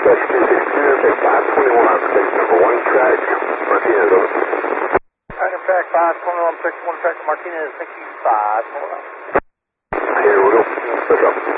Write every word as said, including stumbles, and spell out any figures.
That's two sixty-two, take five twenty-one on station number one, track Martinez, over. Track track five twenty-one, six one, track Martinez, six five. Here we go. Let's go.